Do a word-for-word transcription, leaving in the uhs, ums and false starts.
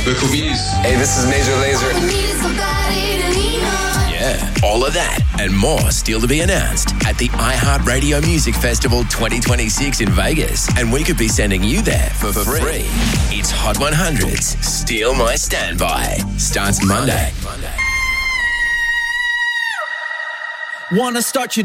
We're cool bees. Hey, this is Major Lazer. Yeah, all of that and more still to be announced at the iHeartRadio Music Festival twenty twenty-six in Vegas. And we could be sending you there for, for free. It's Hot one hundred's Steal My Standby. Starts Monday. Wanna start your